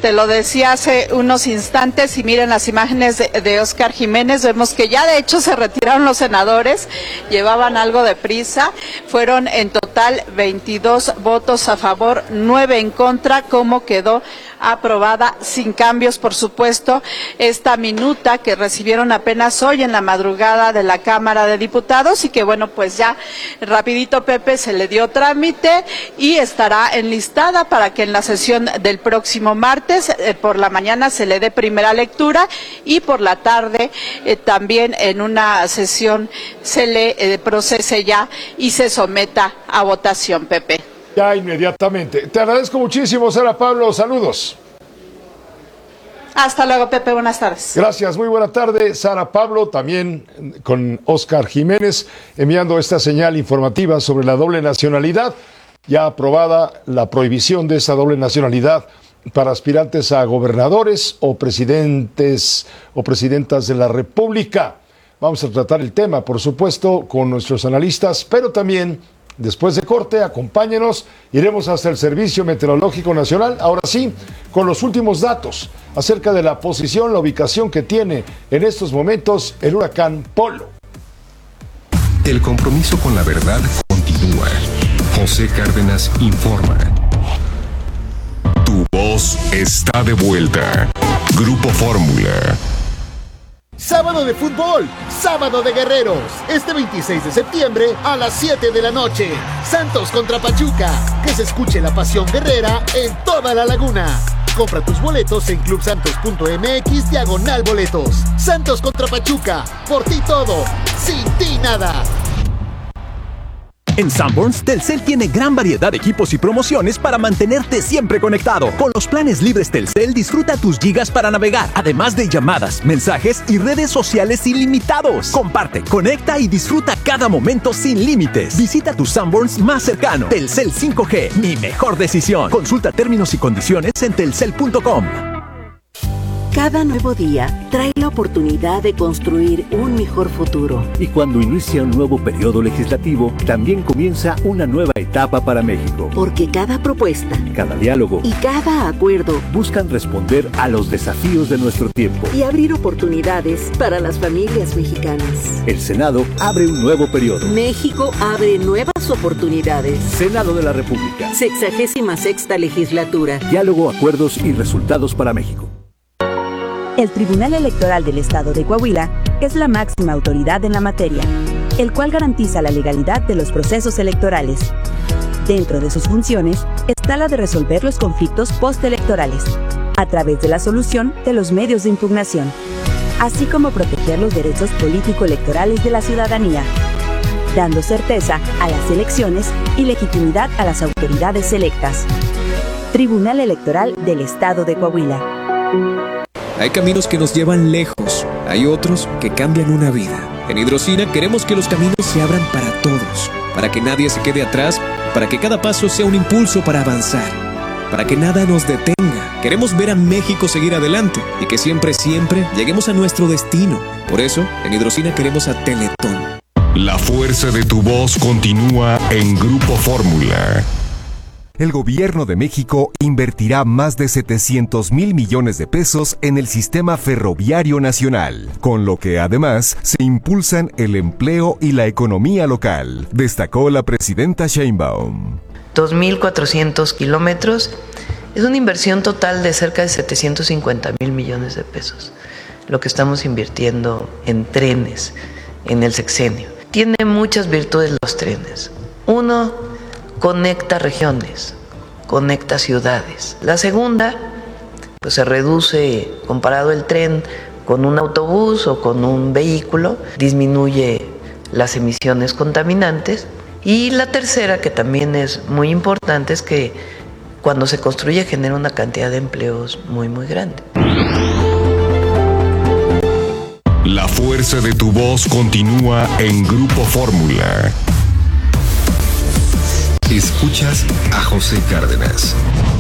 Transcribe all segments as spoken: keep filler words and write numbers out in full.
Te lo decía hace unos instantes y miren las imágenes de, de Óscar Jiménez, vemos que ya de hecho se retiraron los senadores, llevaban algo de prisa, fueron en total veintidós votos a favor, nueve en contra. ¿Cómo quedó aprobada sin cambios, por supuesto, esta minuta que recibieron apenas hoy en la madrugada de la Cámara de Diputados y que bueno, pues ya rapidito, Pepe, se le dio trámite y estará enlistada para que en la sesión del próximo martes eh, por la mañana se le dé primera lectura y por la tarde eh, también en una sesión se le eh, procese ya y se someta a votación, Pepe. Ya inmediatamente. Te agradezco muchísimo, Sara Pablo. Saludos. Hasta luego, Pepe. Buenas tardes. Gracias. Muy buena tarde, Sara Pablo. También con Óscar Jiménez enviando esta señal informativa sobre la doble nacionalidad. Ya aprobada la prohibición de esa doble nacionalidad para aspirantes a gobernadores o presidentes o presidentas de la República. Vamos a tratar el tema, por supuesto, con nuestros analistas, pero también después de corte, acompáñenos, iremos hasta el Servicio Meteorológico Nacional, ahora sí, con los últimos datos acerca de la posición, la ubicación que tiene en estos momentos el huracán Polo. El compromiso con la verdad continúa. José Cárdenas informa. Tu voz está de vuelta. Grupo Fórmula. Sábado de fútbol, sábado de guerreros. Este veintiséis de septiembre a las siete de la noche. Santos contra Pachuca. Que se escuche la pasión guerrera en toda la laguna. Compra tus boletos en clubsantos.mx diagonal boletos. Santos contra Pachuca. Por ti todo, sin ti nada. En Sanborns, Telcel tiene gran variedad de equipos y promociones para mantenerte siempre conectado. Con los planes libres Telcel, disfruta tus gigas para navegar, además de llamadas, mensajes y redes sociales ilimitados. Comparte, conecta y disfruta cada momento sin límites. Visita tu Sanborns más cercano. Telcel cinco G, mi mejor decisión. Consulta términos y condiciones en telcel punto com. Cada nuevo día trae la oportunidad de construir un mejor futuro. Y cuando inicia un nuevo periodo legislativo, también comienza una nueva etapa para México. Porque cada propuesta, cada diálogo y cada acuerdo buscan responder a los desafíos de nuestro tiempo y abrir oportunidades para las familias mexicanas. El Senado abre un nuevo periodo. México abre nuevas oportunidades. Senado de la República. Sexagésima sexta legislatura. Diálogo, acuerdos y resultados para México. El Tribunal Electoral del Estado de Coahuila es la máxima autoridad en la materia, el cual garantiza la legalidad de los procesos electorales. Dentro de sus funciones está la de resolver los conflictos postelectorales, a través de la solución de los medios de impugnación, así como proteger los derechos político-electorales de la ciudadanía, dando certeza a las elecciones y legitimidad a las autoridades electas. Tribunal Electoral del Estado de Coahuila. Hay caminos que nos llevan lejos, hay otros que cambian una vida. En Hidrocina queremos que los caminos se abran para todos, para que nadie se quede atrás, para que cada paso sea un impulso para avanzar, para que nada nos detenga. Queremos ver a México seguir adelante y que siempre, siempre lleguemos a nuestro destino. Por eso, en Hidrocina queremos a Teletón. La fuerza de tu voz continúa en Grupo Fórmula. El gobierno de México invertirá más de setecientos mil millones de pesos en el sistema ferroviario nacional, con lo que además se impulsan el empleo y la economía local, destacó la presidenta Sheinbaum. dos mil cuatrocientos kilómetros es una inversión total de cerca de setecientos cincuenta mil millones de pesos, lo que estamos invirtiendo en trenes en el sexenio. Tiene muchas virtudes los trenes. Uno, conecta regiones, conecta ciudades. La segunda, pues se reduce, comparado el tren con un autobús o con un vehículo, disminuye las emisiones contaminantes. Y la tercera, que también es muy importante, es que cuando se construye genera una cantidad de empleos muy, muy grande. La fuerza de tu voz continúa en Grupo Fórmula. Escuchas a José Cárdenas.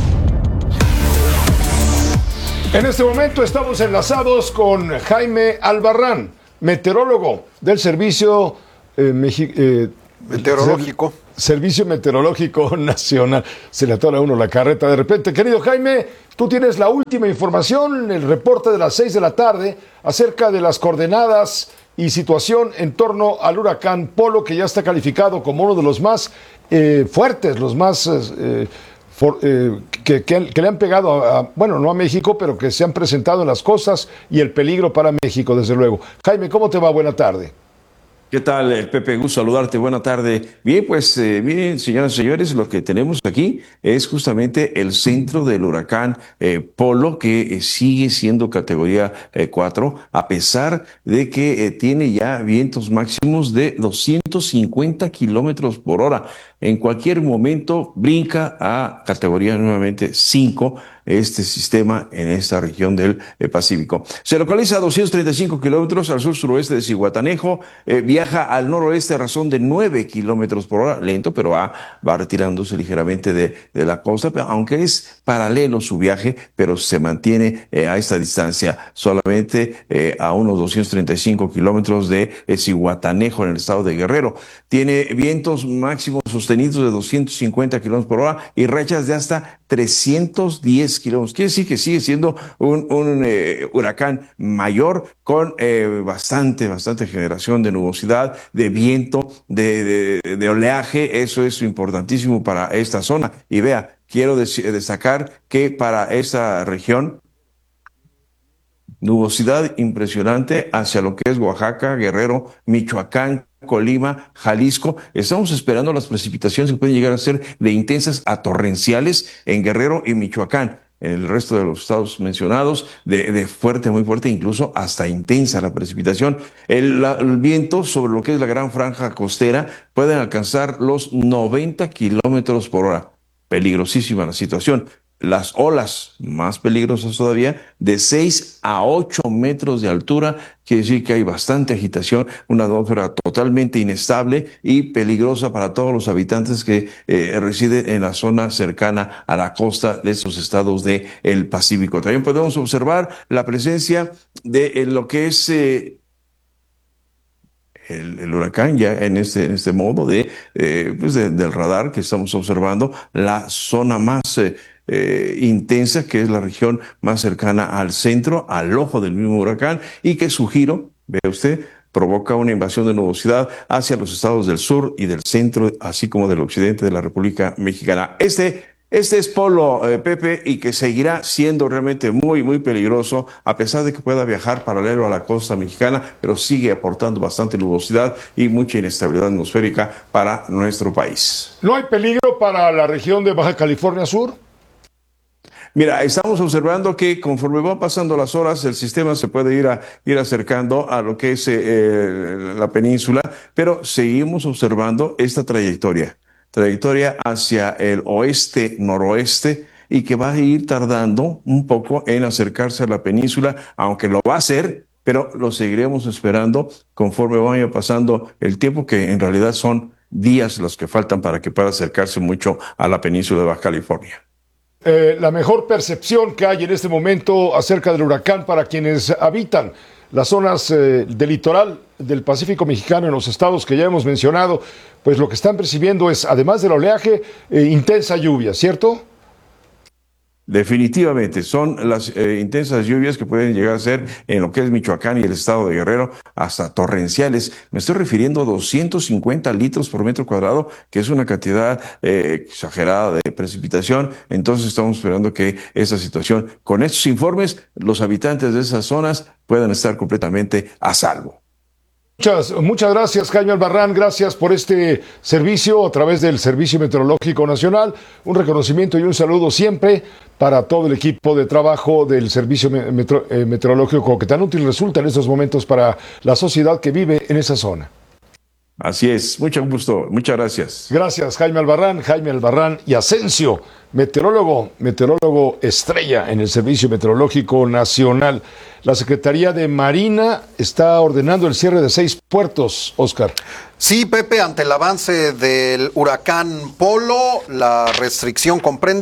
En este momento estamos enlazados con Jaime Albarrán, meteorólogo del Servicio eh, Mexi- eh, Meteorológico. Servicio Meteorológico Nacional. Se le atora a uno la carreta de repente. Querido Jaime, tú tienes la última información, el reporte de las seis de la tarde acerca de las coordenadas y situación en torno al huracán Polo, que ya está calificado como uno de los más eh, fuertes, los más eh, for, eh, que, que, que le han pegado, a, a, bueno, no a México, pero que se han presentado en las costas y el peligro para México, desde luego. Jaime, ¿cómo te va? Buena tarde. ¿Qué tal, Pepe? Gusto saludarte. Buena tarde. Bien, pues eh, miren, señoras y señores, lo que tenemos aquí es justamente el centro del huracán eh, Polo, que eh, sigue siendo categoría eh, cuatro, a pesar de que eh, tiene ya vientos máximos de doscientos cincuenta kilómetros por hora. En cualquier momento brinca a categoría nuevamente cinco este sistema en esta región del eh, Pacífico. Se localiza a doscientos treinta y cinco kilómetros al sur-suroeste de Zihuatanejo, eh, viaja al noroeste a razón de nueve kilómetros por hora, lento, pero va, va retirándose ligeramente de, de la costa, aunque es paralelo su viaje, pero se mantiene eh, a esta distancia, solamente eh, a unos doscientos treinta y cinco kilómetros de eh, Zihuatanejo en el estado de Guerrero. Tiene vientos máximos sostenidos de doscientos cincuenta kilómetros por hora y rachas de hasta trescientos diez kilómetros. Quiere decir que sigue siendo un, un eh, huracán mayor con eh, bastante, bastante generación de nubosidad, de viento, de, de, de oleaje. Eso es importantísimo para esta zona. Y vea, quiero destacar que para esta región, nubosidad impresionante hacia lo que es Oaxaca, Guerrero, Michoacán, Colima, Jalisco. Estamos esperando las precipitaciones que pueden llegar a ser de intensas a torrenciales en Guerrero y Michoacán. En el resto de los estados mencionados, de, de fuerte, muy fuerte, incluso hasta intensa la precipitación. El, la, el viento sobre lo que es la gran franja costera pueden alcanzar los noventa kilómetros por hora. Peligrosísima la situación. Las olas, más peligrosas todavía, de seis a ocho metros de altura, quiere decir que hay bastante agitación, una atmósfera totalmente inestable y peligrosa para todos los habitantes que eh, residen en la zona cercana a la costa de estos estados del Pacífico. También podemos observar la presencia de eh, lo que es eh, El, el huracán ya en este, en este modo de, eh, pues de, del radar que estamos observando, la zona más eh, eh, intensa, que es la región más cercana al centro, al ojo del mismo huracán, y que su giro, ve usted, provoca una invasión de nubosidad hacia los estados del sur y del centro, así como del occidente de la República Mexicana. Este Este es Polo, eh, Pepe, y que seguirá siendo realmente muy, muy peligroso, a pesar de que pueda viajar paralelo a la costa mexicana, pero sigue aportando bastante nubosidad y mucha inestabilidad atmosférica para nuestro país. ¿No hay peligro para la región de Baja California Sur? Mira, estamos observando que conforme van pasando las horas, el sistema se puede ir, a, ir acercando a lo que es eh, la península, pero seguimos observando esta trayectoria. trayectoria hacia el oeste-noroeste y que va a ir tardando un poco en acercarse a la península, aunque lo va a hacer, pero lo seguiremos esperando conforme vaya pasando el tiempo, que en realidad son días los que faltan para que pueda acercarse mucho a la península de Baja California. Eh, la mejor percepción que hay en este momento acerca del huracán para quienes habitan las zonas eh, del litoral del Pacífico mexicano en los estados que ya hemos mencionado, pues lo que están percibiendo es, además del oleaje, eh, intensa lluvia, ¿cierto? Definitivamente, son las eh, intensas lluvias que pueden llegar a ser en lo que es Michoacán y el estado de Guerrero hasta torrenciales. Me estoy refiriendo a doscientos cincuenta litros por metro cuadrado, que es una cantidad eh, exagerada de precipitación. Entonces estamos esperando que esta situación, con estos informes, los habitantes de esas zonas puedan estar completamente a salvo. Muchas, muchas gracias, Jaime Albarrán. Gracias por este servicio a través del Servicio Meteorológico Nacional. Un reconocimiento y un saludo siempre para todo el equipo de trabajo del Servicio Metro, eh, Meteorológico, que tan útil resulta en estos momentos para la sociedad que vive en esa zona. Así es, mucho gusto, muchas gracias. Gracias, Jaime Albarrán, Jaime Albarrán y Asensio, meteorólogo, meteorólogo estrella en el Servicio Meteorológico Nacional. La Secretaría de Marina está ordenando el cierre de seis puertos, Oscar. Sí, Pepe, ante el avance del huracán Polo, la restricción comprende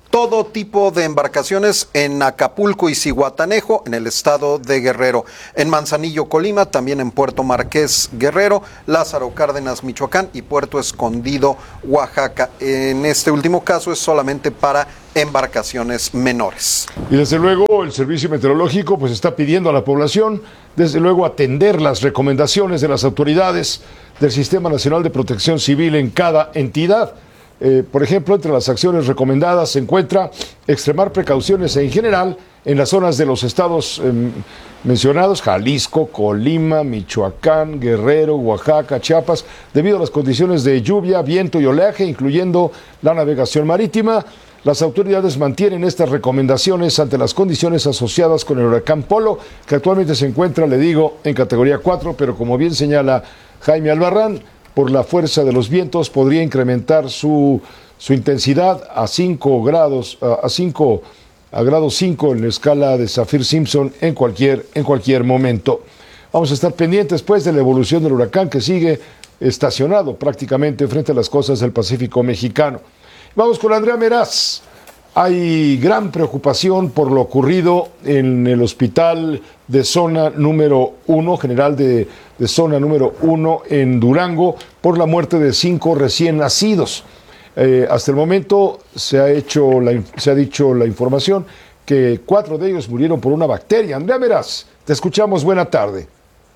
todo tipo de embarcaciones en Acapulco y Zihuatanejo, en el estado de Guerrero, en Manzanillo, Colima, también en Puerto Marqués, Guerrero, Lázaro Cárdenas, Michoacán y Puerto Escondido, Oaxaca. En este último caso es solamente para embarcaciones menores. Y desde luego el Servicio Meteorológico pues está pidiendo a la población, desde luego, atender las recomendaciones de las autoridades del Sistema Nacional de Protección Civil en cada entidad. Eh, por ejemplo, entre las acciones recomendadas se encuentra extremar precauciones en general en las zonas de los estados eh, mencionados, Jalisco, Colima, Michoacán, Guerrero, Oaxaca, Chiapas, debido a las condiciones de lluvia, viento y oleaje, incluyendo la navegación marítima. Las autoridades mantienen estas recomendaciones ante las condiciones asociadas con el huracán Polo, que actualmente se encuentra, le digo, en categoría cuatro, pero como bien señala Jaime Albarrán, por la fuerza de los vientos podría incrementar su, su intensidad a cinco grados, a cinco, a grado cinco en la escala de Saffir-Simpson en cualquier, en cualquier momento. Vamos a estar pendientes pues de la evolución del huracán, que sigue estacionado prácticamente frente a las costas del Pacífico mexicano. Vamos con Andrea Meraz. Hay gran preocupación por lo ocurrido en el hospital de zona número uno, general de, de zona número uno en Durango, por la muerte de cinco recién nacidos. Eh, hasta el momento se ha hecho la, se ha dicho la información que cuatro de ellos murieron por una bacteria. Andrea Meraz, te escuchamos. Buena tarde.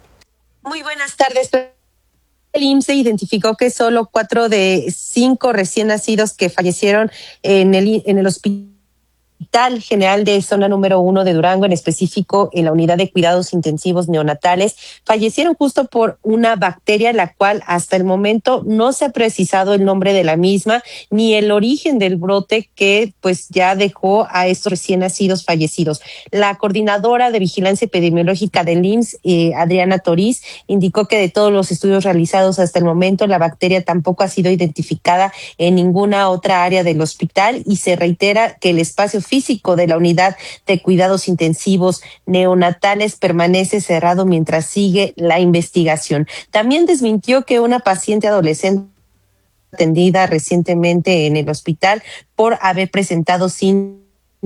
Muy buenas tardes. El I M S S identificó que solo cuatro de cinco recién nacidos que fallecieron en el, en el hospital general de zona número uno de Durango, en específico en la unidad de cuidados intensivos neonatales, fallecieron justo por una bacteria, la cual hasta el momento no se ha precisado el nombre de la misma ni el origen del brote que pues ya dejó a estos recién nacidos fallecidos. La coordinadora de vigilancia epidemiológica del I M S S, eh, Adriana Toriz, indicó que de todos los estudios realizados hasta el momento, la bacteria tampoco ha sido identificada en ninguna otra área del hospital, y se reitera que el espacio físico de la unidad de cuidados intensivos neonatales permanece cerrado mientras sigue la investigación. También desmintió que una paciente adolescente atendida recientemente en el hospital por haber presentado síntomas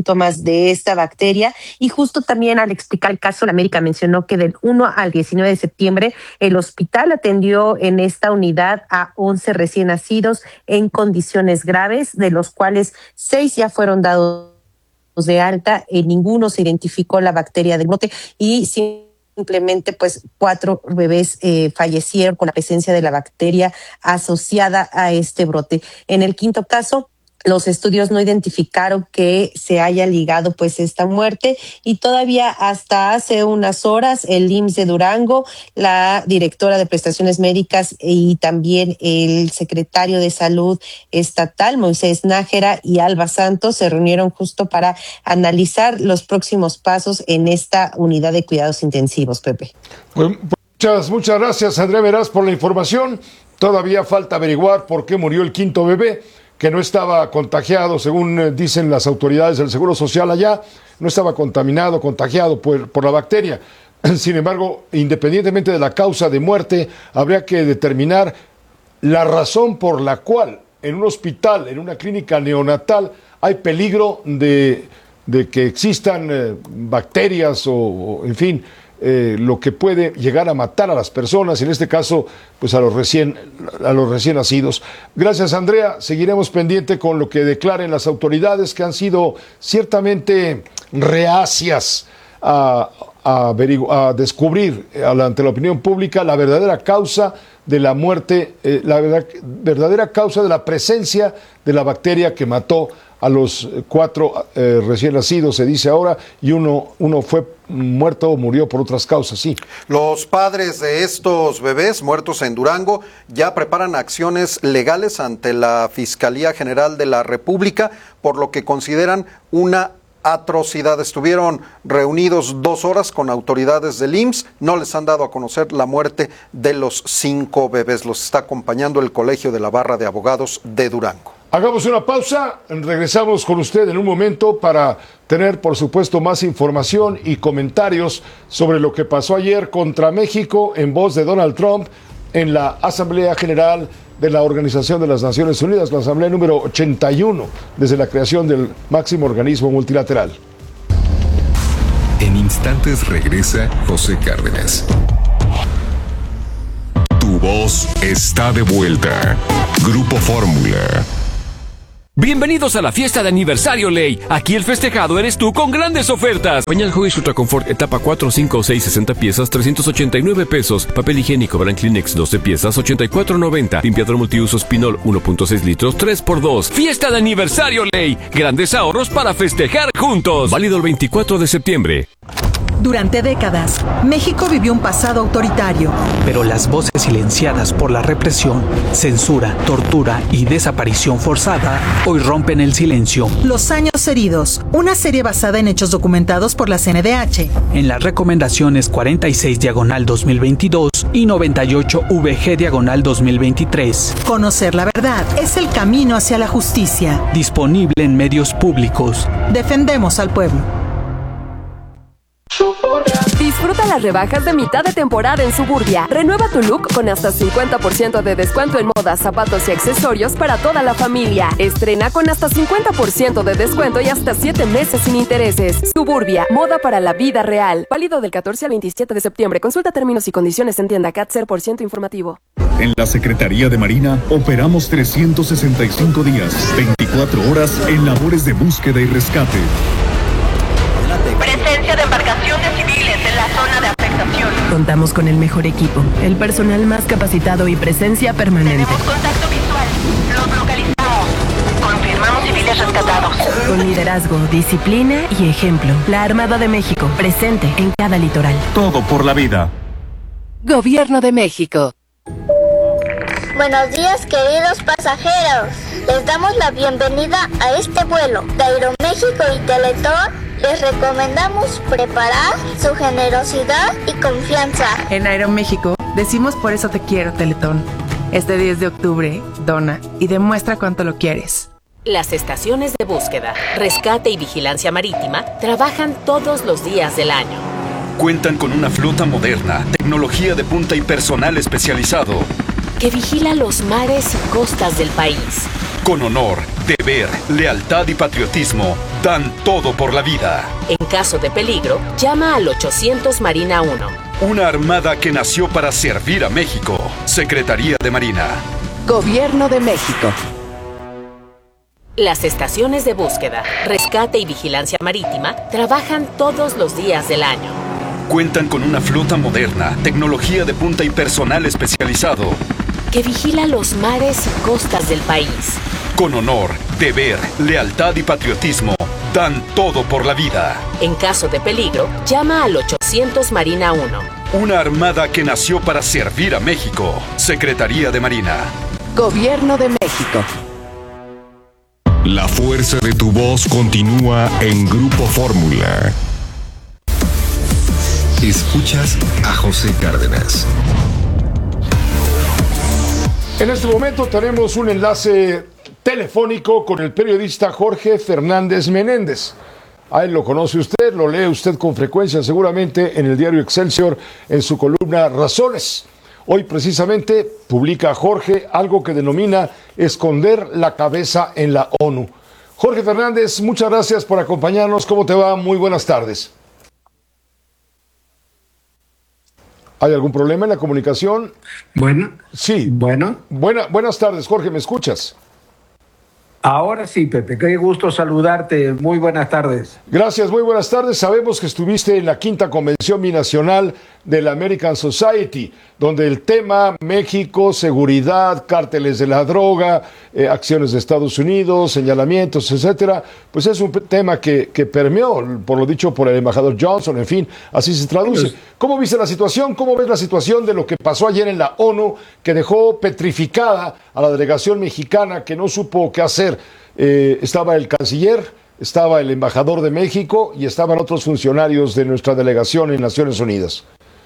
de esta bacteria, y justo también al explicar el caso, la médica mencionó que del uno al diecinueve de septiembre el hospital atendió en esta unidad a once recién nacidos en condiciones graves, de los cuales seis ya fueron dados de alta, en ninguno se identificó la bacteria del brote, y simplemente pues cuatro bebés eh, fallecieron con la presencia de la bacteria asociada a este brote. En el quinto caso, los estudios no identificaron que se haya ligado pues esta muerte, y todavía hasta hace unas horas el I M S S de Durango, la directora de prestaciones médicas y también el secretario de salud estatal, Moisés Nájera, y Alba Santos se reunieron justo para analizar los próximos pasos en esta unidad de cuidados intensivos, Pepe. Pues, muchas, muchas gracias, Andrea Meraz, por la información. Todavía falta averiguar por qué murió el quinto bebé, que no estaba contagiado, según dicen las autoridades del Seguro Social allá, no estaba contaminado, contagiado por, por la bacteria. Sin embargo, independientemente de la causa de muerte, habría que determinar la razón por la cual en un hospital, en una clínica neonatal, hay peligro de, de que existan eh, bacterias o, o, en fin, Eh, lo que puede llegar a matar a las personas, en este caso, pues a los recién, a los recién nacidos. Gracias, Andrea. Seguiremos pendiente con lo que declaren las autoridades, que han sido ciertamente reacias a, a, averigu- a descubrir ante la opinión pública la verdadera causa de la muerte, eh, la verdad, verdadera causa de la presencia de la bacteria que mató a los cuatro eh, recién nacidos, se dice ahora, y uno, uno fue muerto o murió por otras causas, sí. Los padres de estos bebés muertos en Durango ya preparan acciones legales ante la Fiscalía General de la República, por lo que consideran una atrocidad. Estuvieron reunidos dos horas con autoridades del I M S S, no les han dado a conocer la muerte de los cinco bebés. Los está acompañando el Colegio de la Barra de Abogados de Durango. Hagamos una pausa, regresamos con usted en un momento para tener, por supuesto, más información y comentarios sobre lo que pasó ayer contra México en voz de Donald Trump en la Asamblea General de la Organización de las Naciones Unidas, la Asamblea número ochenta y uno, desde la creación del máximo organismo multilateral. En instantes regresa José Cárdenas. Tu voz está de vuelta. Grupo Fórmula. Bienvenidos a la fiesta de aniversario Ley. Aquí el festejado eres tú con grandes ofertas. Pañal Huggies Ultra Confort etapa cuatro, cinco, seis, sesenta piezas, trescientos ochenta y nueve pesos. Papel higiénico Brand Kleenex doce piezas, ochenta y cuatro noventa. Limpiador multiuso Spinol uno punto seis litros, tres por dos. Fiesta de aniversario Ley. Grandes ahorros para festejar juntos. Válido el veinticuatro de septiembre. Durante décadas, México vivió un pasado autoritario. Pero las voces silenciadas por la represión, censura, tortura y desaparición forzada hoy rompen el silencio. Los años heridos, una serie basada en hechos documentados por la C N D H. En las recomendaciones cuarenta y seis diagonal dos mil veintidós y noventa y ocho V G diagonal dos mil veintitrés. Conocer la verdad es el camino hacia la justicia. Disponible en medios públicos. Defendemos al pueblo. Disfruta las rebajas de mitad de temporada en Suburbia. Renueva tu look con hasta cincuenta por ciento de descuento en modas, zapatos y accesorios para toda la familia. Estrena con hasta cincuenta por ciento de descuento y hasta siete meses sin intereses. Suburbia, moda para la vida real. Válido del catorce al veintisiete de septiembre. Consulta términos y condiciones en tienda C A T cero por ciento informativo. En la Secretaría de Marina operamos trescientos sesenta y cinco días, veinticuatro horas en labores de búsqueda y rescate. Presencia de embarcaciones civiles en la zona de afectación. Contamos con el mejor equipo, el personal más capacitado y presencia permanente. Tenemos contacto visual. Los localizamos. Confirmamos civiles rescatados. Con liderazgo, disciplina y ejemplo. La Armada de México, presente en cada litoral. Todo por la vida. Gobierno de México. Buenos días, queridos pasajeros. Les damos la bienvenida a este vuelo de Aeroméxico y Teletón. Les recomendamos preparar su generosidad y confianza. En Aeroméxico decimos por eso te quiero, Teletón. Este diez de octubre, dona y demuestra cuánto lo quieres. Las estaciones de búsqueda, rescate y vigilancia marítima trabajan todos los días del año. Cuentan con una flota moderna, tecnología de punta y personal especializado. Que vigila los mares y costas del país. Con honor, deber, lealtad y patriotismo, dan todo por la vida. En caso de peligro, llama al ochocientos Marina uno. Una armada que nació para servir a México. Secretaría de Marina. Gobierno de México. Las estaciones de búsqueda, rescate y vigilancia marítima trabajan todos los días del año. Cuentan con una flota moderna, tecnología de punta y personal especializado. Que vigila los mares y costas del país. Con honor, deber, lealtad y patriotismo, dan todo por la vida. En caso de peligro, llama al ochocientos Marina uno. Una armada que nació para servir a México. Secretaría de Marina. Gobierno de México. La fuerza de tu voz continúa en Grupo Fórmula. Escuchas a José Cárdenas. En este momento tenemos un enlace telefónico con el periodista Jorge Fernández Menéndez. A él lo conoce usted, lo lee usted con frecuencia seguramente en el diario Excelsior en su columna Razones. Hoy precisamente publica Jorge algo que denomina esconder la cabeza en la ONU. Jorge Fernández, muchas gracias por acompañarnos. ¿Cómo te va? Muy buenas tardes. ¿Hay algún problema en la comunicación? Bueno. Sí. Bueno. Buena, buenas tardes, Jorge, ¿me escuchas? Ahora sí, Pepe, qué gusto saludarte. Muy buenas tardes. Gracias, muy buenas tardes. Sabemos que estuviste en la quinta convención binacional de la American Society, donde el tema México, seguridad, cárteles de la droga, eh, acciones de Estados Unidos, señalamientos, etcétera, pues es un tema que, que permeó, por lo dicho por el embajador Johnson, en fin, así se traduce. ¿Cómo viste la situación? ¿Cómo ves la situación de lo que pasó ayer en la ONU, que dejó petrificada a la delegación mexicana, que no supo qué hacer? Eh, estaba el canciller, estaba el embajador de México y estaban otros funcionarios de nuestra delegación en Naciones Unidas.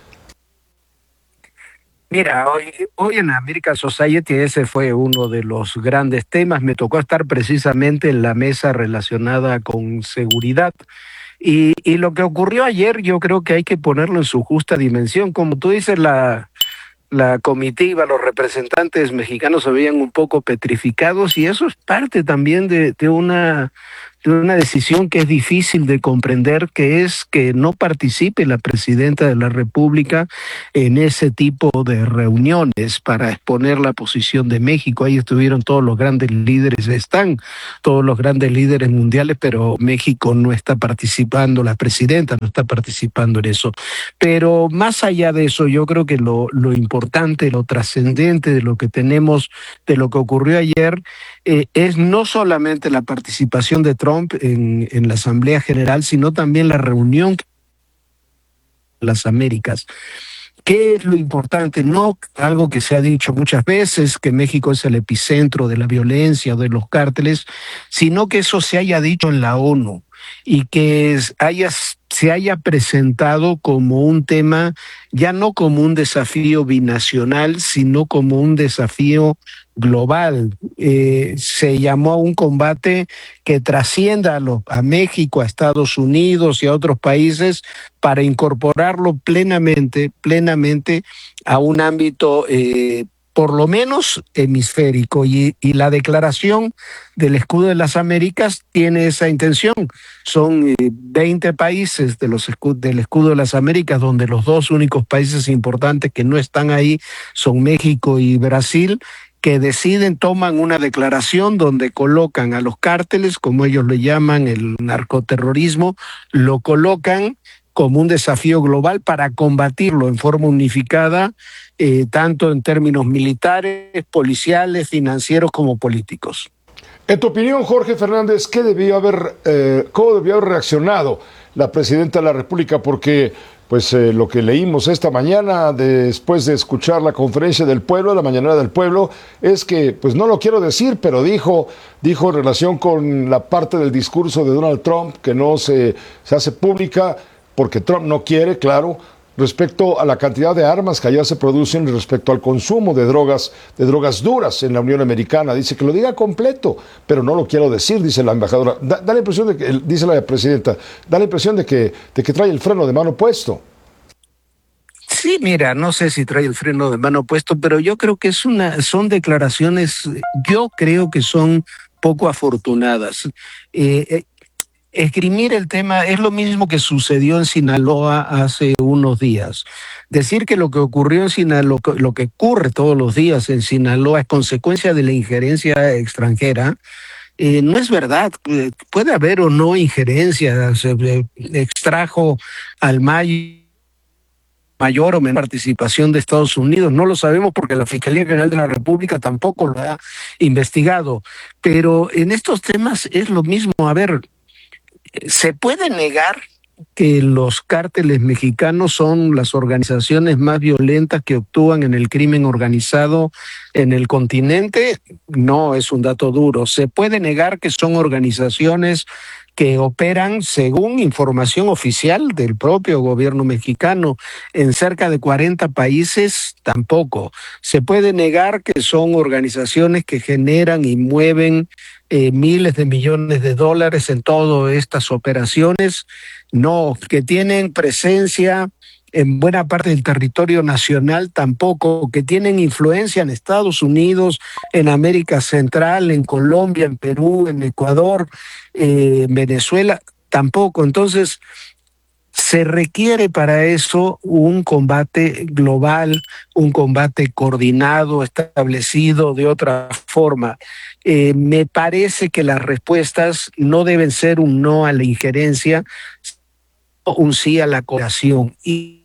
Mira, hoy, hoy en la American Society ese fue uno de los grandes temas. Me tocó estar precisamente en la mesa relacionada con seguridad. Y, y lo que ocurrió ayer yo creo que hay que ponerlo en su justa dimensión. Como tú dices, la, la comitiva, los representantes mexicanos se veían un poco petrificados y eso es parte también de, de una de una decisión que es difícil de comprender, que es que no participe la presidenta de la República en ese tipo de reuniones para exponer la posición de México. Ahí estuvieron todos los grandes líderes, están todos los grandes líderes mundiales, pero México no está participando, la presidenta no está participando en eso. Pero más allá de eso, yo creo que lo, lo importante, lo trascendente de lo que tenemos, de lo que ocurrió ayer, eh, es no solamente la participación de Trump en, en la Asamblea General, sino también la reunión de las Américas. ¿Qué es lo importante? No algo que se ha dicho muchas veces, que México es el epicentro de la violencia o de los cárteles, sino que eso se haya dicho en la ONU y que haya, se haya presentado como un tema, ya no como un desafío binacional, sino como un desafío global. Eh, se llamó a un combate que trascienda a, lo, a México, a Estados Unidos y a otros países para incorporarlo plenamente, plenamente a un ámbito eh, por lo menos hemisférico, y, y la declaración del Escudo de las Américas tiene esa intención. Son eh, veinte países de los escu- del Escudo de las Américas, donde los dos únicos países importantes que no están ahí son México y Brasil, que deciden, toman una declaración donde colocan a los cárteles, como ellos le llaman, el narcoterrorismo, lo colocan como un desafío global para combatirlo en forma unificada, eh, tanto en términos militares, policiales, financieros como políticos. En tu opinión, Jorge Fernández, ¿qué debió haber, eh, cómo debió haber reaccionado la presidenta de la República? Porque pues eh, lo que leímos esta mañana, después de escuchar la conferencia del pueblo, la mañanera del pueblo, es que, pues no lo quiero decir, pero dijo, dijo en relación con la parte del discurso de Donald Trump, que no se, se hace pública, porque Trump no quiere, claro, respecto a la cantidad de armas que allá se producen y respecto al consumo de drogas, de drogas duras en la Unión Americana. Dice que lo diga completo, pero no lo quiero decir, dice la embajadora. Da, da la impresión de que, dice la presidenta, da la impresión de que, de que trae el freno de mano puesto. Sí, mira, no sé si trae el freno de mano puesto, pero yo creo que es una, son declaraciones, yo creo que son poco afortunadas. Eh, eh, Esgrimir el tema es lo mismo que sucedió en Sinaloa hace unos días. Decir que lo que ocurrió en Sinaloa, lo que ocurre todos los días en Sinaloa es consecuencia de la injerencia extranjera, eh, no es verdad. Puede haber o no injerencia, se extrajo al mayo mayor o menor participación de Estados Unidos, no lo sabemos porque la Fiscalía General de la República tampoco lo ha investigado, pero en estos temas es lo mismo. A ver, ¿se puede negar que los cárteles mexicanos son las organizaciones más violentas que actúan en el crimen organizado en el continente? No es un dato duro. ¿Se puede negar que son organizaciones que operan, según información oficial del propio gobierno mexicano, en cerca de cuarenta países? Tampoco. ¿Se puede negar que son organizaciones que generan y mueven eh, miles de millones de dólares en todas estas operaciones? No. ¿Que tienen presencia en buena parte del territorio nacional? Tampoco. ¿Que tienen influencia en Estados Unidos, en América Central, en Colombia, en Perú, en Ecuador, eh, en Venezuela? Tampoco. Entonces, se requiere para eso un combate global, un combate coordinado, establecido de otra forma. Eh, me parece que las respuestas no deben ser un no a la injerencia, sino un sí a la cooperación. Y,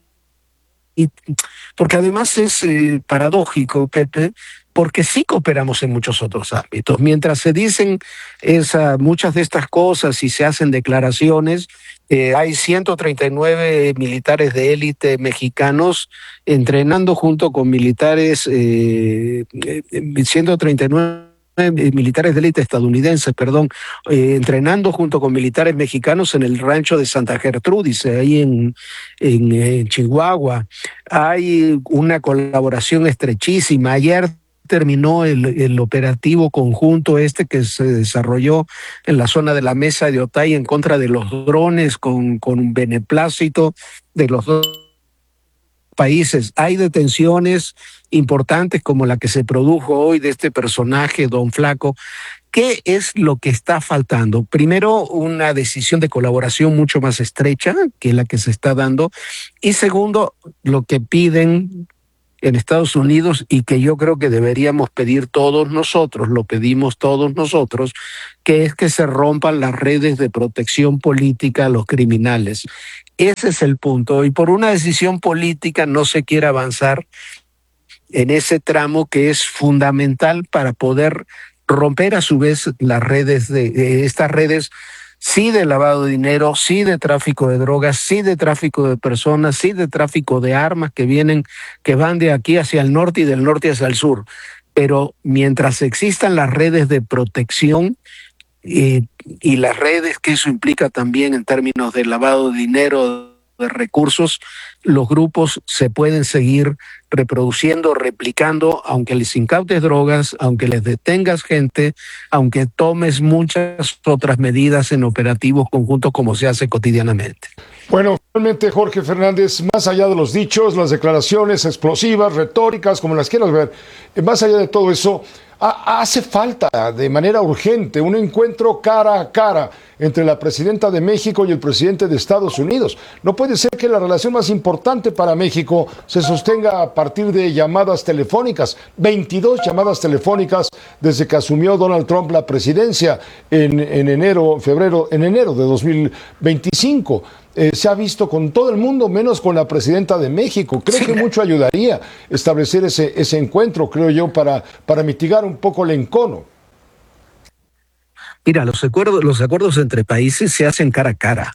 y porque además es eh, paradójico, Pepe, porque sí cooperamos en muchos otros ámbitos. Mientras se dicen esa, muchas de estas cosas y se hacen declaraciones, eh, hay ciento treinta y nueve militares de élite mexicanos entrenando junto con militares, eh, ciento treinta y nueve militares de élite estadounidenses, perdón, eh, entrenando junto con militares mexicanos en el rancho de Santa Gertrudis, ahí en, en, en Chihuahua. Hay una colaboración estrechísima. Ayer terminó el, el operativo conjunto este que se desarrolló en la zona de la Mesa de Otay en contra de los drones con, con un beneplácito de los dos países. Hay detenciones importantes como la que se produjo hoy de este personaje, Don Flaco. ¿Qué es lo que está faltando? Primero, una decisión de colaboración mucho más estrecha que la que se está dando. Y segundo, lo que piden en Estados Unidos y que yo creo que deberíamos pedir todos nosotros, lo pedimos todos nosotros, que es que se rompan las redes de protección política a los criminales. Ese es el punto. Y por una decisión política no se quiere avanzar en ese tramo que es fundamental para poder romper a su vez las redes de, de estas redes, sí de lavado de dinero, sí de tráfico de drogas, sí de tráfico de personas, sí de tráfico de armas que vienen, que van de aquí hacia el norte y del norte hacia el sur. Pero mientras existan las redes de protección eh, y las redes que eso implica también en términos de lavado de dinero, de recursos, los grupos se pueden seguir reproduciendo, replicando, aunque les incautes drogas, aunque les detengas gente, aunque tomes muchas otras medidas en operativos conjuntos como se hace cotidianamente. Bueno, realmente, Jorge Fernández, más allá de los dichos, las declaraciones explosivas, retóricas, como las quieras ver, más allá de todo eso, hace falta de manera urgente un encuentro cara a cara entre la presidenta de México y el presidente de Estados Unidos. No puede ser que la relación más importante para México se sostenga a partir de llamadas telefónicas. veintidós llamadas telefónicas desde que asumió Donald Trump la presidencia en, en enero, febrero, en enero de dos mil veinticinco. Eh, se ha visto con todo el mundo, menos con la presidenta de México. Creo sí. que mucho ayudaría establecer ese, ese encuentro, creo yo, para, para mitigar un poco el encono. Mira, los acuerdos, los acuerdos entre países se hacen cara a cara.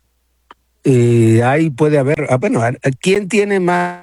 Eh, ahí puede haber, ah, bueno, ¿quién tiene más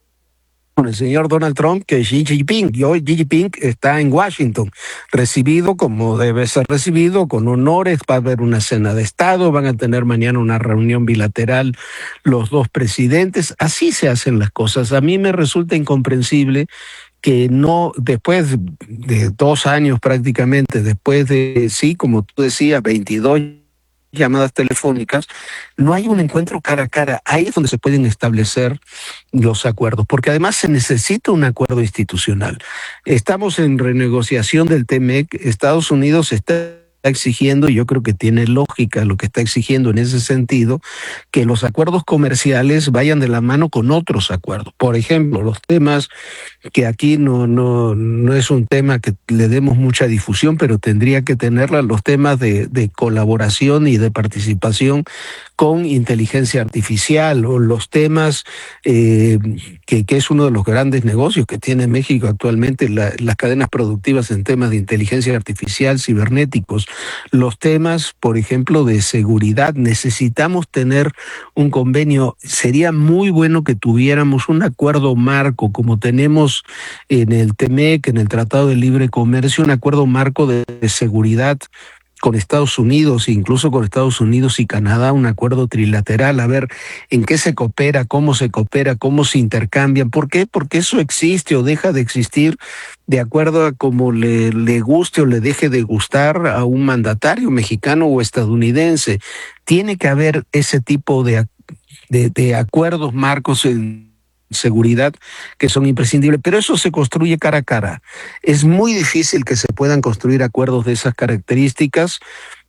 con el señor Donald Trump que Xi Jinping? Y hoy Xi Jinping está en Washington, recibido como debe ser recibido, con honores. Va a haber una cena de Estado, van a tener mañana una reunión bilateral los dos presidentes. Así se hacen las cosas. A mí me resulta incomprensible que no, después de dos años prácticamente, después de, sí, como tú decías, veintidós llamadas telefónicas, no hay un encuentro cara a cara. Ahí es donde se pueden establecer los acuerdos, porque además se necesita un acuerdo institucional. Estamos en renegociación del T M E C, Estados Unidos está exigiendo, y yo creo que tiene lógica lo que está exigiendo en ese sentido, que los acuerdos comerciales vayan de la mano con otros acuerdos. Por ejemplo, los temas que aquí no, no, no es un tema que le demos mucha difusión, pero tendría que tenerla, los temas de, de colaboración y de participación con inteligencia artificial, o los temas eh, que, que es uno de los grandes negocios que tiene México actualmente, la, las cadenas productivas en temas de inteligencia artificial, cibernéticos, los temas, por ejemplo, de seguridad. Necesitamos tener un convenio. Sería muy bueno que tuviéramos un acuerdo marco, como tenemos en el T M E C, en el Tratado de Libre Comercio, un acuerdo marco de, de seguridad con Estados Unidos, incluso con Estados Unidos y Canadá, un acuerdo trilateral, a ver en qué se coopera, cómo se coopera, cómo se intercambian. ¿Por qué? Porque eso existe o deja de existir de acuerdo a cómo le, le guste o le deje de gustar a un mandatario mexicano o estadounidense. Tiene que haber ese tipo de, de, de acuerdos marcos en seguridad que son imprescindibles, pero eso se construye cara a cara. Es muy difícil que se puedan construir acuerdos de esas características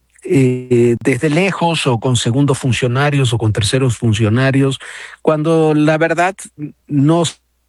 eh, desde lejos o con segundos funcionarios o con terceros funcionarios, cuando la verdad no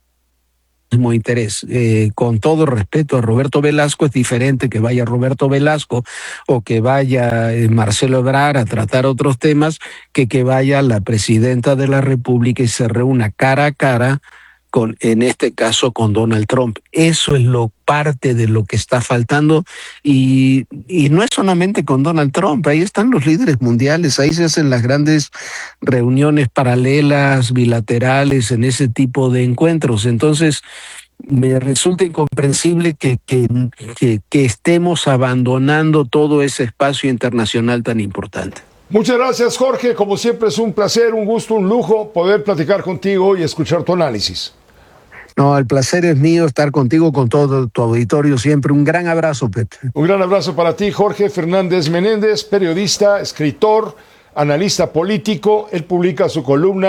mismo interés. Eh, con todo respeto a Roberto Velasco, es diferente que vaya Roberto Velasco o que vaya eh, Marcelo Ebrard a tratar otros temas que que vaya la presidenta de la República y se reúna cara a cara con, en este caso, con Donald Trump. Eso es lo parte de lo que está faltando y, y no es solamente con Donald Trump, ahí están los líderes mundiales, ahí se hacen las grandes reuniones paralelas, bilaterales, en ese tipo de encuentros. Entonces, me resulta incomprensible que, que, que, que estemos abandonando todo ese espacio internacional tan importante. Muchas gracias, Jorge. Como siempre es un placer, un gusto, un lujo poder platicar contigo y escuchar tu análisis. No, el placer es mío estar contigo, con todo tu auditorio siempre. Un gran abrazo, Pepe. Un gran abrazo para ti, Jorge Fernández Menéndez, periodista, escritor, analista político. Él publica su columna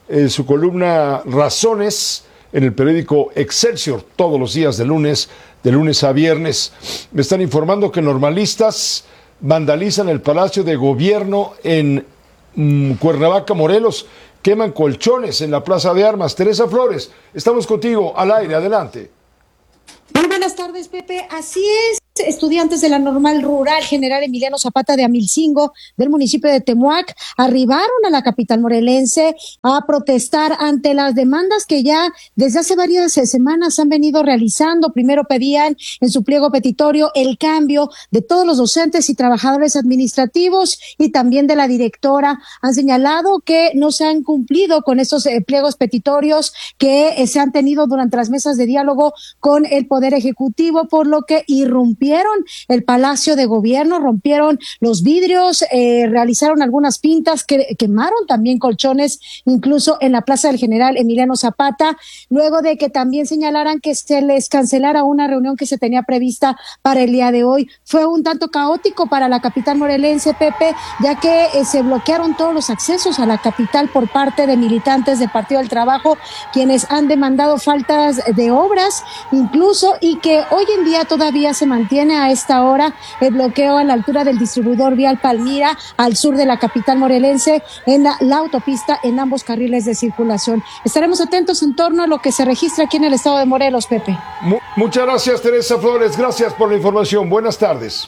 eh, su columna Razones en el periódico Excelsior, todos los días de lunes, de lunes a viernes. Me están informando que normalistas vandalizan el Palacio de Gobierno en mmm, Cuernavaca, Morelos. Queman colchones en la Plaza de Armas. Teresa Flores, estamos contigo al aire, adelante. Muy buenas tardes, Pepe. Así es. Estudiantes de la Normal Rural General Emiliano Zapata de Amilcingo, del municipio de Temuac, arribaron a la capital morelense a protestar ante las demandas que ya desde hace varias semanas han venido realizando. Primero pedían en su pliego petitorio el cambio de todos los docentes y trabajadores administrativos y también de la directora. Han señalado que no se han cumplido con estos eh, pliegos petitorios que eh, se han tenido durante las mesas de diálogo con el Poder Ejecutivo, por lo que irrumpieron el Palacio de Gobierno, rompieron los vidrios, eh, realizaron algunas pintas, que quemaron también colchones, incluso en la Plaza del General Emiliano Zapata, luego de que también señalaran que se les cancelara una reunión que se tenía prevista para el día de hoy. Fue un tanto caótico para la capital morelense, Pepe, ya que eh, se bloquearon todos los accesos a la capital por parte de militantes del Partido del Trabajo, quienes han demandado faltas de obras, incluso, y que hoy en día todavía se mantiene a esta hora el bloqueo a la altura del distribuidor vial Palmira, al sur de la capital morelense, en la, la autopista en ambos carriles de circulación. Estaremos atentos en torno a lo que se registra aquí en el estado de Morelos, Pepe. Mu- muchas gracias, Teresa Flores. Gracias por la información. Buenas tardes.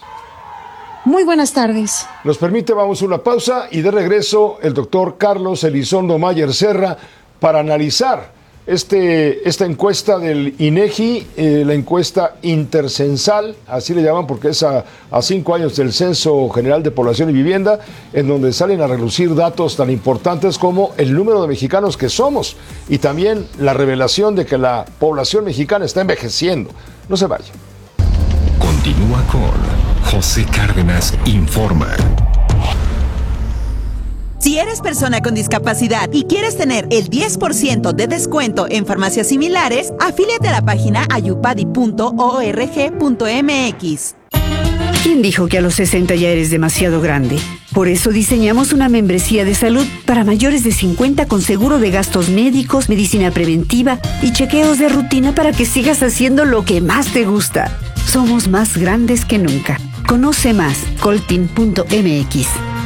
Muy buenas tardes. Nos permite, vamos a una pausa y de regreso el doctor Carlos Elizondo Mayer Serra para analizar Este, esta encuesta del INEGI, eh, la encuesta intercensal, así le llaman porque es a, a cinco años del Censo General de Población y Vivienda, en donde salen a relucir datos tan importantes como el número de mexicanos que somos y también la revelación de que la población mexicana está envejeciendo. No se vaya. Continúa con José Cárdenas Informa. Si eres persona con discapacidad y quieres tener el diez por ciento de descuento en farmacias similares, afíliate a la página ayupadi punto org punto mx. ¿Quién dijo que a los sesenta ya eres demasiado grande? Por eso diseñamos una membresía de salud para mayores de cincuenta con seguro de gastos médicos, medicina preventiva y chequeos de rutina para que sigas haciendo lo que más te gusta. Somos más grandes que nunca. Conoce más, coltin punto mx.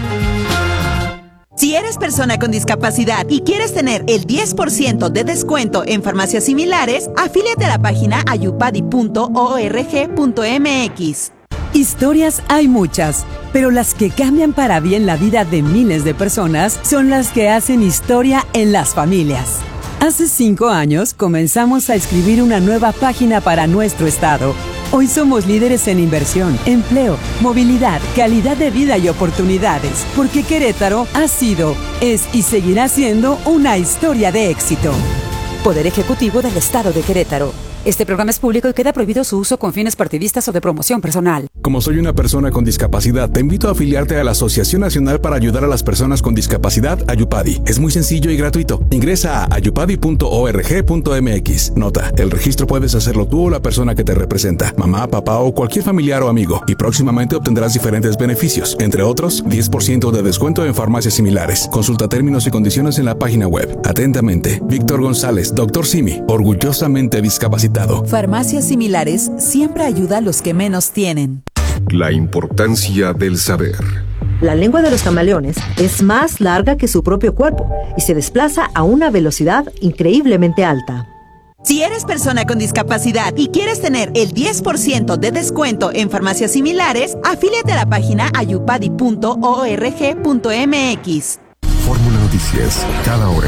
Si eres persona con discapacidad y quieres tener el diez por ciento de descuento en farmacias similares, afíliate a la página ayupadi punto org punto mx. Historias hay muchas, pero las que cambian para bien la vida de miles de personas son las que hacen historia en las familias. Hace cinco años comenzamos a escribir una nueva página para nuestro estado. Hoy somos líderes en inversión, empleo, movilidad, calidad de vida y oportunidades, porque Querétaro ha sido, es y seguirá siendo una historia de éxito. Poder Ejecutivo del Estado de Querétaro. Este programa es público y queda prohibido su uso con fines partidistas o de promoción personal. Como soy una persona con discapacidad, te invito a afiliarte a la Asociación Nacional para Ayudar a las Personas con Discapacidad, Ayupadi. Es muy sencillo y gratuito. Ingresa a ayupadi punto org punto mx. Nota, el registro puedes hacerlo tú o la persona que te representa, mamá, papá o cualquier familiar o amigo, y próximamente obtendrás diferentes beneficios, entre otros, diez por ciento de descuento en farmacias similares. Consulta términos y condiciones en la página web. Atentamente, Víctor González, doctor Simi, orgullosamente discapacitado. Farmacias Similares siempre ayuda a los que menos tienen. La importancia del saber. La lengua de los camaleones es más larga que su propio cuerpo y se desplaza a una velocidad increíblemente alta. Si eres persona con discapacidad y quieres tener el diez por ciento de descuento en farmacias similares, afíliate a la página ayupadi punto org punto mx. Fórmula Noticias, cada hora.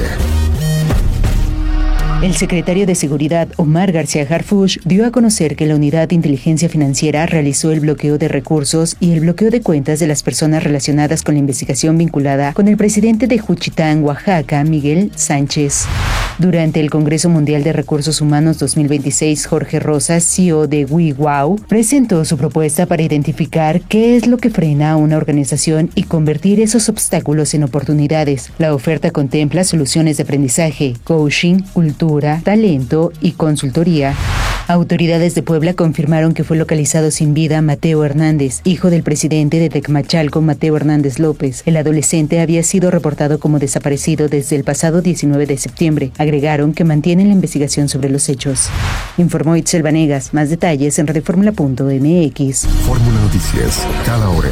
El secretario de Seguridad, Omar García Harfuch, dio a conocer que la Unidad de Inteligencia Financiera realizó el bloqueo de recursos y el bloqueo de cuentas de las personas relacionadas con la investigación vinculada con el presidente de Juchitán, Oaxaca, Miguel Sánchez. Durante el Congreso Mundial de Recursos Humanos dos mil veintiséis, Jorge Rosas, C E O de WeWow, presentó su propuesta para identificar qué es lo que frena a una organización y convertir esos obstáculos en oportunidades. La oferta contempla soluciones de aprendizaje, coaching, cultura, talento y consultoría. Autoridades de Puebla confirmaron que fue localizado sin vida Mateo Hernández, hijo del presidente de Tecmachalco, Mateo Hernández López. El adolescente había sido reportado como desaparecido desde el pasado diecinueve de septiembre. Agregaron que mantienen la investigación sobre los hechos. Informó Itzel Vanegas. Más detalles en radioformula punto m x. Fórmula Noticias, cada hora.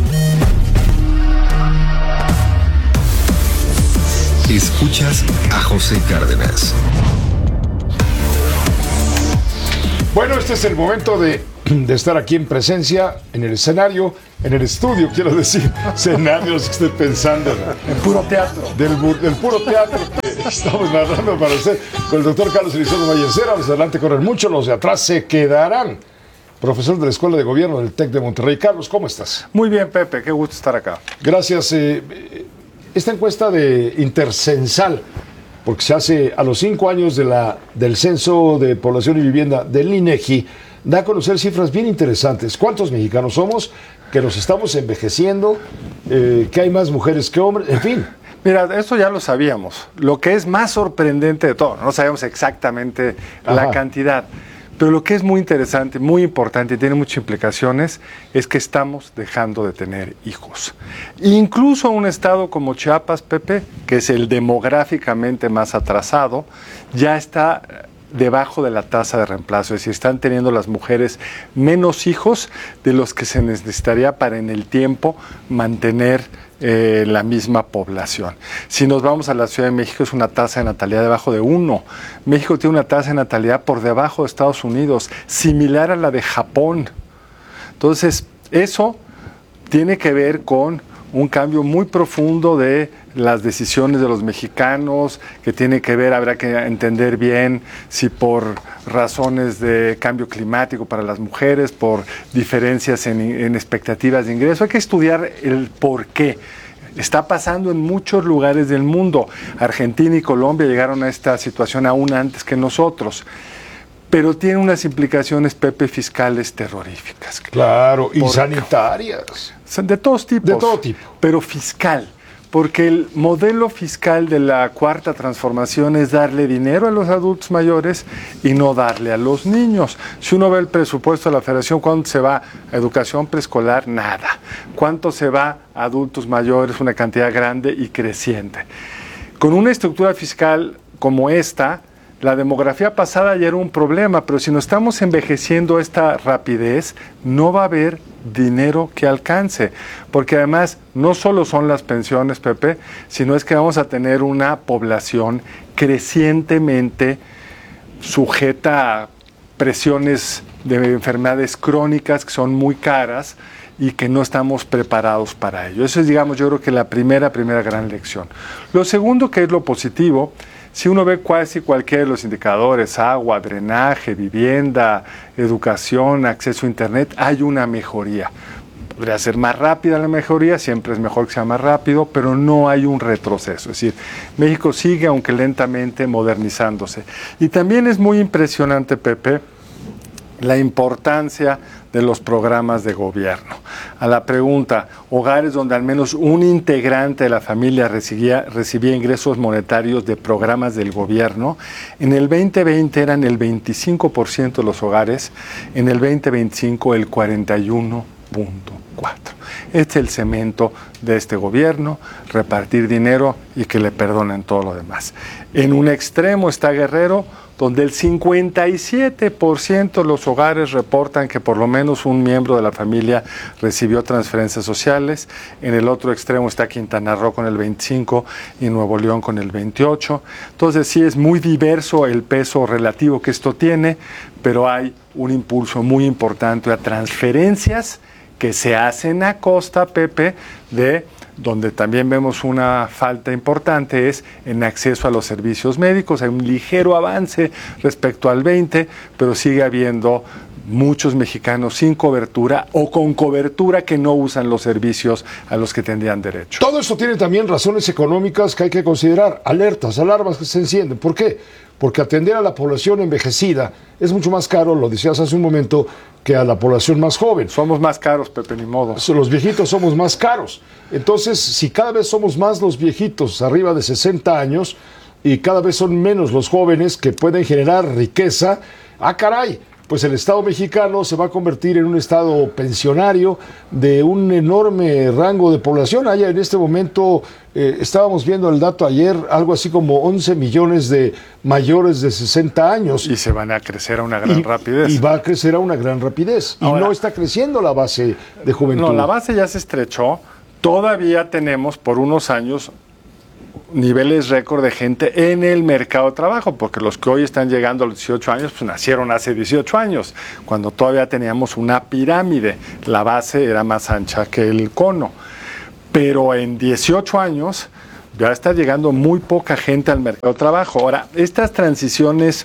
Escuchas a José Cárdenas. Bueno, este es el momento de, de estar aquí en presencia, en el escenario, en el estudio, quiero decir, escenarios que estoy pensando. En puro teatro. Del, del puro teatro que estamos narrando para usted, con el doctor Carlos Elizondo Vallecera. Los de adelante corren mucho, los de atrás se quedarán. Profesor de la Escuela de Gobierno del TEC de Monterrey. Carlos, ¿cómo estás? Muy bien, Pepe, qué gusto estar acá. Gracias. Eh, esta encuesta de Intercensal, porque se hace a los cinco años de la, del Censo de Población y Vivienda del INEGI, da a conocer cifras bien interesantes. ¿Cuántos mexicanos somos? Que nos estamos envejeciendo, eh, que hay más mujeres que hombres, en fin. Mira, eso ya lo sabíamos. Lo que es más sorprendente de todo, no sabemos exactamente Ajá. la cantidad, pero lo que es muy interesante, muy importante y tiene muchas implicaciones es que estamos dejando de tener hijos. Incluso un estado como Chiapas, Pepe, que es el demográficamente más atrasado, ya está debajo de la tasa de reemplazo, es decir, están teniendo las mujeres menos hijos de los que se necesitaría para en el tiempo mantener eh, la misma población. Si nos vamos a la Ciudad de México, es una tasa de natalidad debajo de uno. México tiene una tasa de natalidad por debajo de Estados Unidos, similar a la de Japón. Entonces, eso tiene que ver con un cambio muy profundo de las decisiones de los mexicanos, que tiene que ver, habrá que entender bien si por razones de cambio climático para las mujeres, por diferencias en, en expectativas de ingreso, hay que estudiar el por qué. Está pasando en muchos lugares del mundo. Argentina y Colombia llegaron a esta situación aún antes que nosotros. Pero tiene unas implicaciones, Pepe, fiscales terroríficas. Claro, y sanitarias. De todos tipos. De todo tipo. Pero fiscal. Porque el modelo fiscal de la Cuarta Transformación es darle dinero a los adultos mayores y no darle a los niños. Si uno ve el presupuesto de la Federación, ¿cuánto se va a educación preescolar? Nada. ¿Cuánto se va a adultos mayores? Una cantidad grande y creciente. Con una estructura fiscal como esta, la demografía pasada ya era un problema, pero si nos estamos envejeciendo a esta rapidez, no va a haber dinero que alcance, porque además no solo son las pensiones, Pepe, sino es que vamos a tener una población crecientemente sujeta a presiones de enfermedades crónicas que son muy caras y que no estamos preparados para ello. Eso es, digamos, yo creo que la primera, primera gran lección. Lo segundo, que es lo positivo, si uno ve casi cualquiera de los indicadores, agua, drenaje, vivienda, educación, acceso a internet, hay una mejoría. Podría ser más rápida la mejoría, siempre es mejor que sea más rápido, pero no hay un retroceso. Es decir, México sigue, aunque lentamente, modernizándose. Y también es muy impresionante, Pepe, la importancia de los programas de gobierno. A la pregunta, hogares donde al menos un integrante de la familia recibía, recibía ingresos monetarios de programas del gobierno, en el veinte veinte eran el veinticinco por ciento de los hogares, en el veinte veinticinco el cuarenta y uno punto cuatro. Este es el cemento de este gobierno, repartir dinero y que le perdonen todo lo demás. En un extremo está Guerrero, donde el cincuenta y siete por ciento de los hogares reportan que por lo menos un miembro de la familia recibió transferencias sociales. En el otro extremo está Quintana Roo con el veinticinco por ciento y Nuevo León con el veintiocho por ciento. Entonces sí es muy diverso el peso relativo que esto tiene, pero hay un impulso muy importante a transferencias que se hacen a costa, Pepe, de donde también vemos una falta importante es en acceso a los servicios médicos. Hay un ligero avance respecto al veinte, pero sigue habiendo muchos mexicanos sin cobertura o con cobertura que no usan los servicios a los que tendrían derecho. Todo esto tiene también razones económicas que hay que considerar, alertas, alarmas que se encienden. ¿Por qué? Porque atender a la población envejecida es mucho más caro, lo decías hace un momento, que a la población más joven. Somos más caros, Pepe, ni modo. Los viejitos somos más caros. Entonces, si cada vez somos más los viejitos arriba de sesenta años y cada vez son menos los jóvenes que pueden generar riqueza, ah, caray, pues el Estado mexicano se va a convertir en un Estado pensionario de un enorme rango de población. Hay en este momento, eh, estábamos viendo el dato ayer, algo así como once millones de mayores de sesenta años. Y se van a crecer a una gran y, rapidez. Y va a crecer a una gran rapidez. Ahora, y no está creciendo la base de juventud. No, la base ya se estrechó. Todavía tenemos por unos años niveles récord de gente en el mercado de trabajo, porque los que hoy están llegando a los dieciocho años, pues nacieron hace dieciocho años, cuando todavía teníamos una pirámide, la base era más ancha que el cono, pero en dieciocho años ya está llegando muy poca gente al mercado de trabajo. Ahora, estas transiciones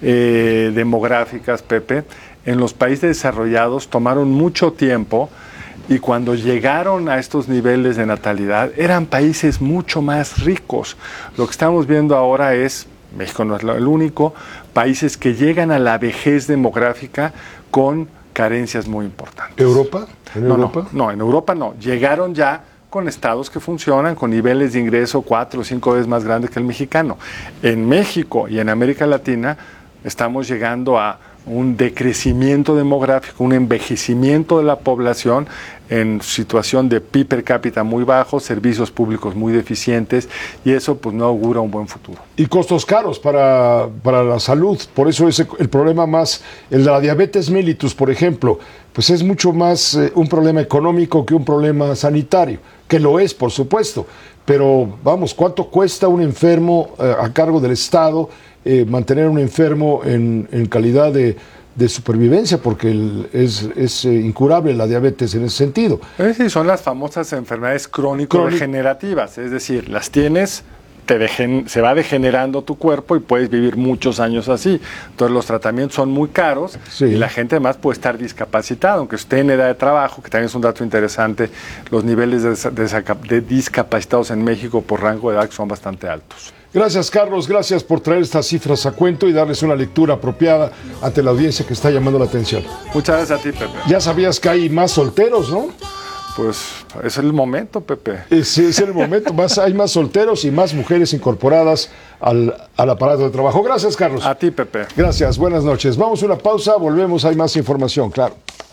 eh, demográficas, Pepe, en los países desarrollados tomaron mucho tiempo. Y cuando llegaron a estos niveles de natalidad, eran países mucho más ricos. Lo que estamos viendo ahora es, México no es el único, países que llegan a la vejez demográfica con carencias muy importantes. ¿Europa? ¿En no, Europa? No, no, en Europa no. Llegaron ya con estados que funcionan, con niveles de ingreso cuatro o cinco veces más grandes que el mexicano. En México y en América Latina estamos llegando a un decrecimiento demográfico, un envejecimiento de la población en situación de P I B per cápita muy bajo, servicios públicos muy deficientes, y eso pues no augura un buen futuro. Y costos caros para, para la salud, por eso es el problema más, el de la diabetes mellitus, por ejemplo, pues es mucho más eh, un problema económico que un problema sanitario, que lo es, por supuesto, pero vamos, ¿cuánto cuesta un enfermo eh, a cargo del Estado eh, mantener a un enfermo en, en calidad de, de supervivencia? Porque el, es, es eh, incurable la diabetes en ese sentido. Es decir, son las famosas enfermedades crónico-degenerativas, es decir, las tienes, te degen, se va degenerando tu cuerpo y puedes vivir muchos años así. Entonces los tratamientos son muy caros, sí, y la gente además puede estar discapacitada, aunque esté en edad de trabajo, que también es un dato interesante, los niveles de, de, de discapacitados en México por rango de edad son bastante altos. Gracias, Carlos, gracias por traer estas cifras a cuento y darles una lectura apropiada ante la audiencia que está llamando la atención. Muchas gracias a ti, Pepe. Ya sabías que hay más solteros, ¿no? Pues es el momento, Pepe. Es, es el momento, más, hay más solteros y más mujeres incorporadas al, al aparato de trabajo. Gracias, Carlos. A ti, Pepe. Gracias, buenas noches. Vamos a una pausa, volvemos, hay más información, claro.